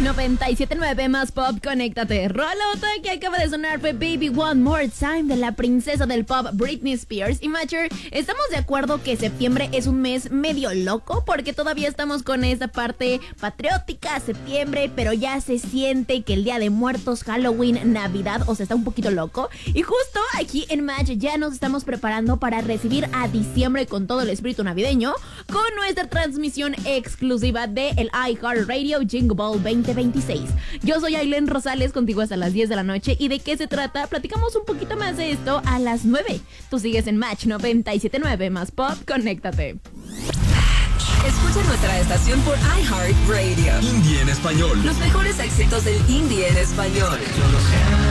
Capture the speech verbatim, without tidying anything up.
noventa y siete punto nueve más pop, conéctate. Rolota que acaba de sonar fue Baby One More Time de la princesa del pop Britney Spears. Y Matcher, estamos de acuerdo que septiembre es un mes medio loco porque todavía estamos con esta parte patriótica, septiembre, pero ya se siente que el Día de Muertos, Halloween, Navidad, o sea, está un poquito loco. Y justo aquí en Match ya nos estamos preparando para recibir a diciembre con todo el espíritu navideño con nuestra transmisión exclusiva de el iHeartRadio Jingle Ball veinte veintiséis. Yo soy Ailén Rosales, contigo hasta las diez de la noche. ¿Y de qué se trata? Platicamos un poquito más de esto a las nueve. Tú sigues en Match noventa y siete punto nueve más pop, conéctate. Escucha nuestra estación por iHeartRadio. Indie en español. Los mejores éxitos del indie en español.